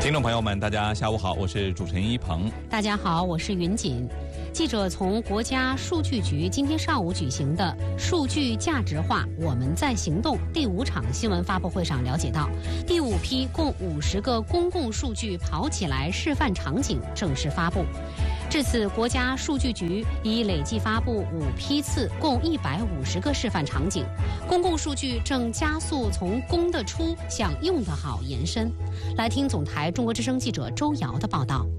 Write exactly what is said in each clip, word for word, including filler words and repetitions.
听众朋友们，大家下午好，我是主持人一鹏。 大家好，我是云锦。记者从国家数据局今天上午举行的数据价值化我们在行动第五场新闻发布会上了解到，第五批共五十个公共数据跑起来示范场景正式发布。至此，国家数据局已累计发布五批次，共一百五十个示范场景。公共数据正加速从公的出向用的好延伸。来听总台中国之声记者周瑶的报道。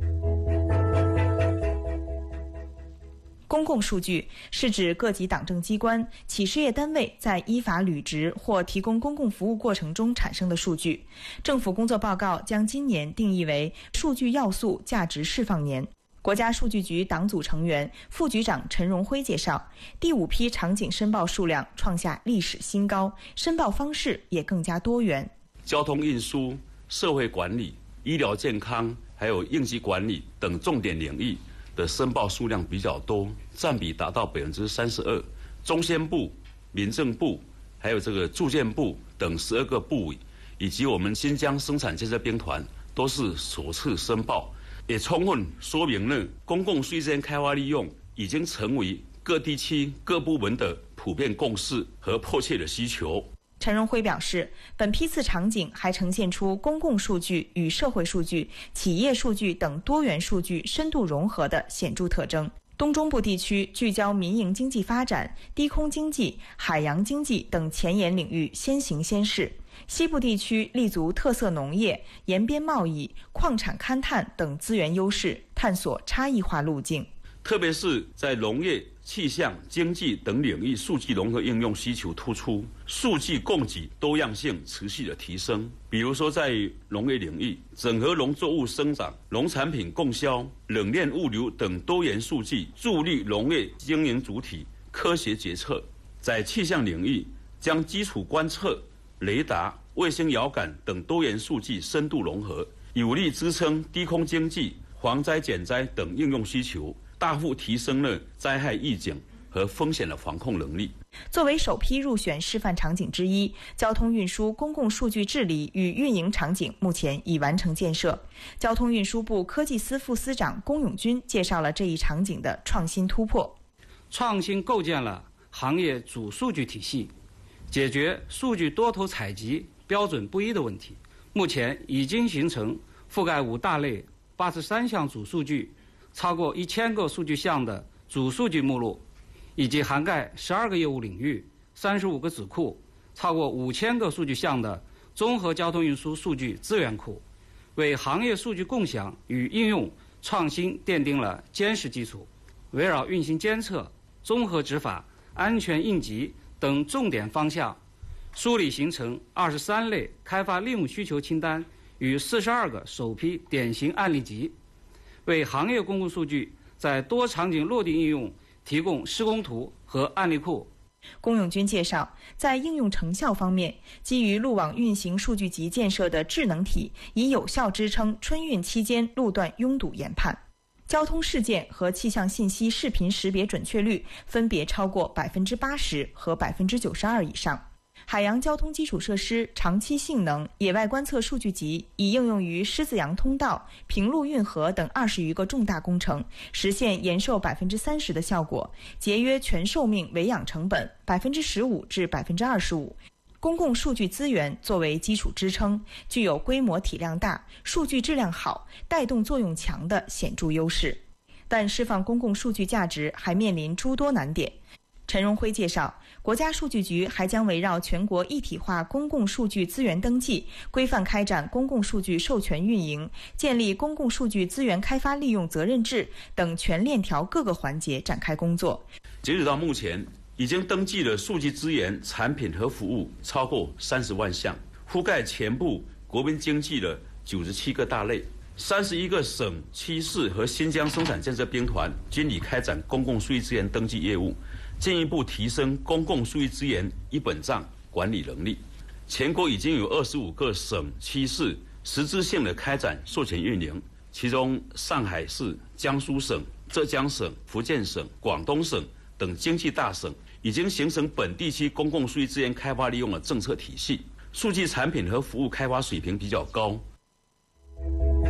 公共数据是指各级党政机关、企事业单位在依法履职或提供公共服务过程中产生的数据。政府工作报告将今年定义为数据要素价值释放年。国家数据局党组成员、副局长陈荣辉介绍，第五批场景申报数量创下历史新高，申报方式也更加多元。 交通运输、社会管理、医疗健康，还有应急管理等重点领域的申报数量比较多，占比达到百分之三十二。中宣部、民政部，还有这个住建部等十二个部委，以及我们新疆生产建设兵团都是首次申报，也充分说明了公共数据资源开发利用已经成为各地区各部门的普遍共识和迫切的需求。 陈荣辉表示，本批次场景还呈现出公共数据与社会数据、企业数据等多元数据深度融合的显著特征。东中部地区聚焦民营经济发展、低空经济、海洋经济等前沿领域先行先试；西部地区立足特色农业、沿边贸易、矿产勘探等资源优势，探索差异化路径。 特别是在农业、气象、经济等领域，数据融合应用需求突出，数据供给多样性持续的提升。比如说，在农业领域，整合农作物生长、农产品供销、冷链物流等多元数据，助力农业经营主体科学决策；在气象领域，将基础观测、雷达、卫星遥感等多元数据深度融合，有力支撑低空经济、防灾减灾等应用需求，大幅提升了灾害预警和风险的防控能力。 作为首批入选示范场景之一，交通运输公共数据治理与运营场景目前已完成建设。交通运输部科技司副司长龚永军介绍了这一场景的创新突破。 创新构建了行业主数据体系，解决数据多头采集标准不一的问题。目前已经形成覆盖五大类八十三项主数据、超过一千个数据项的主数据目录，以及涵盖十二个业务领域、三十五个子库、超过五千个数据项的综合交通运输数据资源库，为行业数据共享与应用创新奠定了坚实基础。围绕运行监测、综合执法、安全应急等重点方向，梳理形成二十三类开发利用需求清单与四十二个首批典型案例集，为行业公共数据在多场景落地应用提供施工图和案例库。 龚永军介绍，在应用成效方面，基于路网运行数据集建设的智能体已有效支撑春运期间路段拥堵研判。交通事件和气象信息视频识别准确率分别超过百分之八十和百分之九十二以上。海洋交通基础设施长期性能野外观测数据集已应用于狮子洋通道、平陆运河等二十余个重大工程，实现延寿百分之三十的效果，节约全寿命维养成本百分之十五至百分之二十五。公共数据资源作为基础支撑，具有规模体量大、数据质量好、带动作用强的显著优势。但释放公共数据价值还面临诸多难点。陈荣辉介绍，国家数据局还将围绕全国一体化公共数据资源登记、规范开展公共数据授权运营、建立公共数据资源开发利用责任制等全链条各个环节展开工作。 截止到目前，已经登记的数据资源产品和服务超过三十万项，覆盖全部国民经济的九十七个大类。三十一个省、区市和新疆生产建设兵团均已开展公共数据资源登记业务，进一步提升公共数据资源一本账管理能力。全国已经有二十五个省、区市实质性的开展授权运营，其中上海市、江苏省、浙江省、福建省、广东省等经济大省已经形成本地区公共数据资源开发利用的政策体系，数据产品和服务开发水平比较高。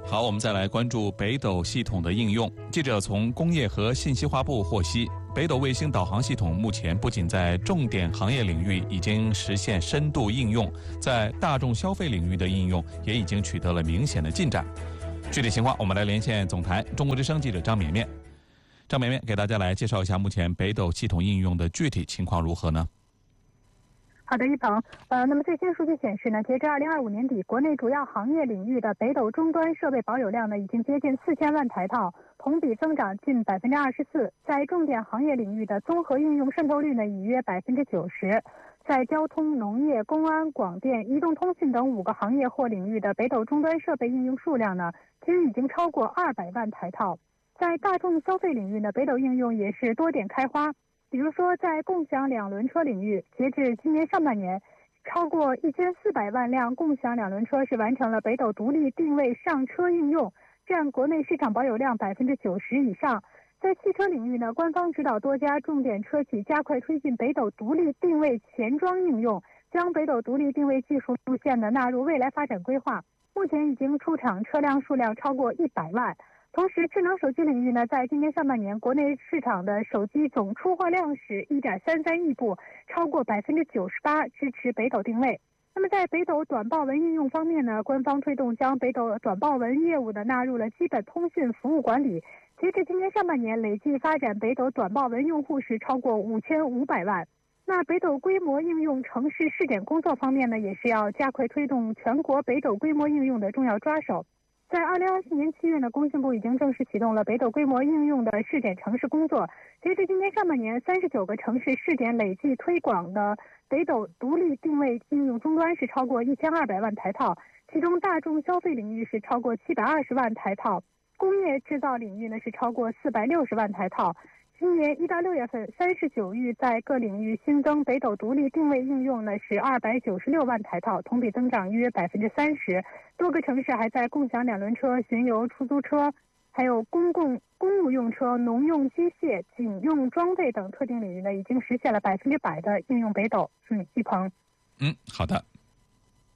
好，我们再来关注北斗系统的应用。记者从工业和信息化部获悉，北斗卫星导航系统目前不仅在重点行业领域已经实现深度应用，在大众消费领域的应用也已经取得了明显的进展。具体情况，我们来连线总台中国之声记者张绵绵。张绵绵给大家来介绍一下目前北斗系统应用的具体情况如何呢？ 好的，一鹏，呃，那么最新数据显示呢，截至二零二五年底，国内主要行业领域的北斗终端设备保有量呢，已经接近四千万台套，同比增长近百分之二十四。在重点行业领域的综合应用渗透率呢，已约百分之九十。在交通、农业、公安、广电、移动通信等五个行业或领域的北斗终端设备应用数量呢，均已经超过二百万台套。在大众消费领域呢，北斗应用也是多点开花。比如说，在共享两轮车领域，截至今年上半年，超过一千四百万辆共享两轮车是完成了北斗独立定位上车应用，占国内市场保有量百分之九十以上。在汽车领域呢，官方指导多家重点车企加快推进北斗独立定位前装应用，将北斗独立定位技术路线呢纳入未来发展规划。目前已经出厂车辆数量超过一百万。同时，智能手机领域呢，在今年上半年，国内市场的手机总出货量是一点三三亿部，超过百分之九十八支持北斗定位。那么，在北斗短报文应用方面呢，官方推动将北斗短报文业务呢纳入了基本通讯服务管理。截至今年上半年，累计发展北斗短报文用户是超过五千五百万。那北斗规模应用城市试点工作方面呢，也是要加快推动全国北斗规模应用的重要抓手。在二零二四年七月呢，工信部已经正式启动了北斗规模应用的试点城市工作。截至今年上半年，三十九个城市试点累计推广的北斗独立定位应用终端是超过一千二百万台套，其中大众消费领域是超过七百二十万台套，工业制造领域呢是超过四百六十万台套。今年一到六月份，三十九域在各领域新增北斗独立定位应用呢是二百九十六万台套，同比增长约百分之三十。多个城市还在共享两轮车、巡游出租车，还有公共公务用车、农用机械、警用装备等特定领域呢，已经实现了百分之百的应用北斗。嗯，一鹏。 嗯，好的。